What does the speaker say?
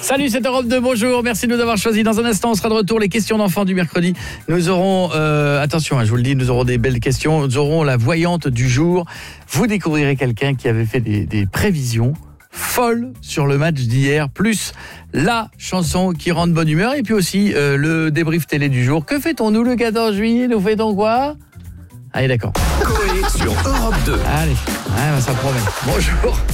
Salut, c'est Europe 2, bonjour, merci de nous avoir choisis. Dans un instant, on sera de retour, les questions d'enfants du mercredi. Nous aurons, attention, je vous le dis, nous aurons des belles questions. Nous aurons la voyante du jour. Vous découvrirez quelqu'un qui avait fait des prévisions folles sur le match d'hier, plus la chanson qui rend de bonne humeur, et puis aussi le débrief télé du jour. Que fait-on nous le 14 juillet? Nous fait-on quoi? Allez, d'accord. Coé sur Europe 2. Allez, ça promet. Bonjour.